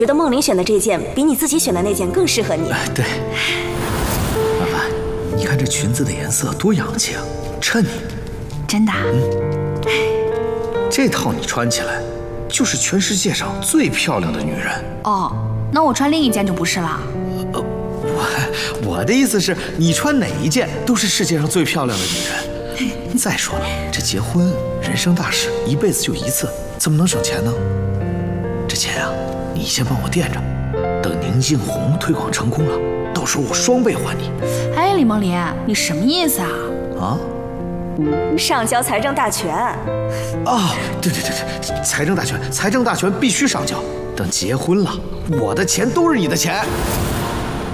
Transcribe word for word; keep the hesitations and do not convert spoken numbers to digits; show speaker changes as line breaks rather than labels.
觉得梦玲选的这件比你自己选的那件更适合你。
哎，对。婉婉，你看这裙子的颜色多洋气啊，衬你。
真的？
嗯。这套你穿起来，就是全世界上最漂亮的女人。
哦，那我穿另一件就不是了。
呃，我我的意思是，你穿哪一件都是世界上最漂亮的女人。再说了，这结婚人生大事，一辈子就一次，怎么能省钱呢？这钱啊，你先帮我垫着，等宁静红推广成功了，到时候我双倍还你。
哎，李梦林，你什么意思啊？
啊？
上交财政大权。
啊，对对对对，财政大权，财政大权必须上交。等结婚了，我的钱都是你的钱。